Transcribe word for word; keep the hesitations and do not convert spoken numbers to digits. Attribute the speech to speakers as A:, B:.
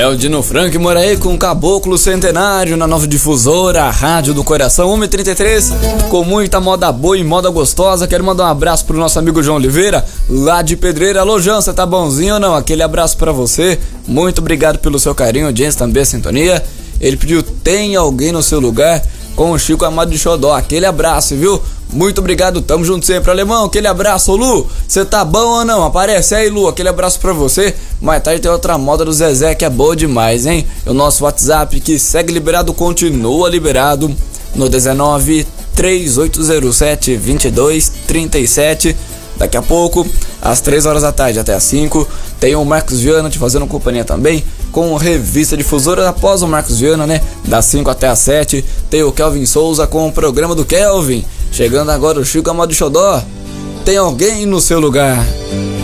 A: É o Dino Frank Moraí com Caboclo Centenário na Nova Difusora, a Rádio do Coração, uma e trinta e três, com muita moda boa e moda gostosa. Quero mandar um abraço pro nosso amigo João Oliveira, lá de Pedreira. Alô, João, você tá bonzinho ou não? Aquele abraço pra você, muito obrigado pelo seu carinho, audiência, também a sintonia. Ele pediu Tem Alguém no Seu Lugar, com o Chico Amado de Xodó. Aquele abraço, viu? Muito obrigado, tamo junto sempre, alemão. Aquele abraço, ô Lu, você tá bom ou não? Aparece aí, Lu, aquele abraço pra você. Mais tarde tem outra moda do Zezé que é boa demais, hein? E o nosso WhatsApp que segue liberado, continua liberado no dezenove, três oito zero sete, vinte e dois, trinta e sete. Daqui a pouco, às três horas da tarde até às cinco, tem o Marcos Viana te fazendo companhia também, com Revista Difusora. Após o Marcos Viana, né, das cinco até às sete, tem o Kelvin Souza com o programa do Kelvin. Chegando agora o Chico Amado de Xodó, Tem Alguém no Seu Lugar.